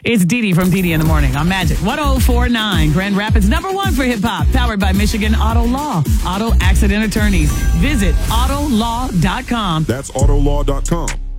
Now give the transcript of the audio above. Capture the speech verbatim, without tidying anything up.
It's Dee Dee from Dee Dee in the Morning on Magic one oh four point nine. Grand Rapids, number one for hip hop. Powered by Michigan Auto Law. Auto accident attorneys. Visit auto law dot com. That's auto law dot com.